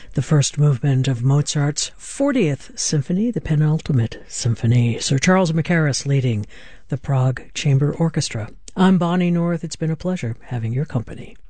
the first movement of Mozart's 40th Symphony, the penultimate symphony. Sir Charles Mackerras leading the Prague Chamber Orchestra. I'm Bonnie North. It's been a pleasure having your company.